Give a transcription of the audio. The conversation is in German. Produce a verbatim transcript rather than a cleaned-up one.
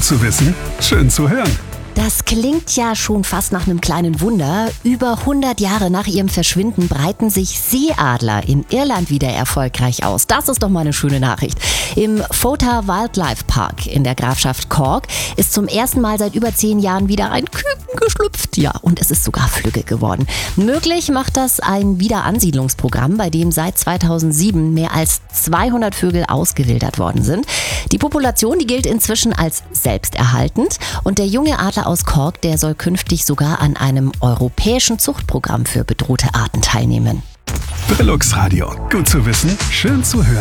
Gut zu wissen, schön zu hören. Das klingt ja schon fast nach einem kleinen Wunder. Über hundert Jahre nach ihrem Verschwinden breiten sich Seeadler in Irland wieder erfolgreich aus. Das ist doch mal eine schöne Nachricht. Im Fota Wildlife Park in der Grafschaft Cork ist zum ersten Mal seit über zehn Jahren wieder ein Küken geschlüpft. Ja, und es ist sogar Flügge geworden. Möglich macht das ein Wiederansiedlungsprogramm, bei dem seit zweitausendsieben mehr als zweihundert Vögel ausgewildert worden sind. Die Population, die gilt inzwischen als selbsterhaltend und der junge Adler aus Cork, der soll künftig sogar an einem europäischen Zuchtprogramm für bedrohte Arten teilnehmen. Brillux Radio. Gut zu wissen, schön zu hören.